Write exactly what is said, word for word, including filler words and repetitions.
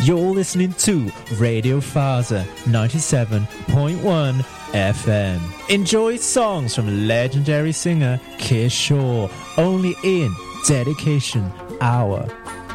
You're listening to Radio Faza ninety-seven point one F M. Enjoy songs from legendary singer Keir Shaw, only in Dedication Hour